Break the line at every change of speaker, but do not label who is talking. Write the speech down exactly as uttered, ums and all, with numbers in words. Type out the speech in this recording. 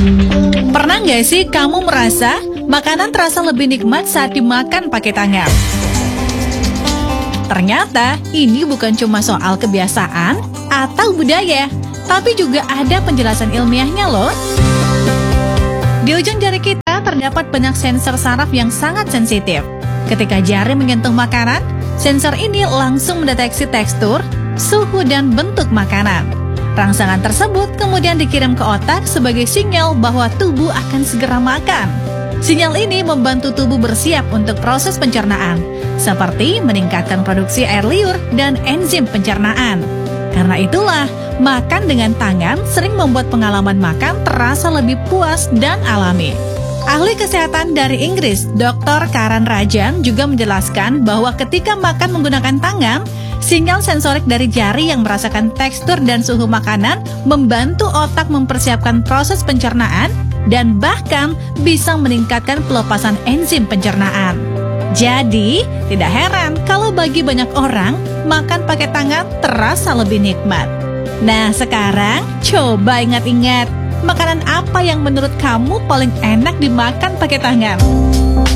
Pernah nggak sih kamu merasa makanan terasa lebih nikmat saat dimakan pakai tangan? Ternyata ini bukan cuma soal kebiasaan atau budaya, tapi juga ada penjelasan ilmiahnya loh. Di ujung jari kita terdapat banyak sensor saraf yang sangat sensitif. Ketika jari menyentuh makanan, sensor ini langsung mendeteksi tekstur, suhu, dan bentuk makanan. Rangsangan tersebut kemudian dikirim ke otak sebagai sinyal bahwa tubuh akan segera makan. Sinyal ini membantu tubuh bersiap untuk proses pencernaan, seperti meningkatkan produksi air liur dan enzim pencernaan. Karena itulah, makan dengan tangan sering membuat pengalaman makan terasa lebih puas dan alami. Ahli kesehatan dari Inggris, doktor Karan Rajan, juga menjelaskan bahwa ketika makan menggunakan tangan, sinyal sensorik dari jari yang merasakan tekstur dan suhu makanan membantu otak mempersiapkan proses pencernaan dan bahkan bisa meningkatkan pelepasan enzim pencernaan. Jadi, tidak heran kalau bagi banyak orang, makan pakai tangan terasa lebih nikmat. Nah, sekarang coba ingat-ingat, makanan apa yang menurut kamu paling enak dimakan pakai tangan?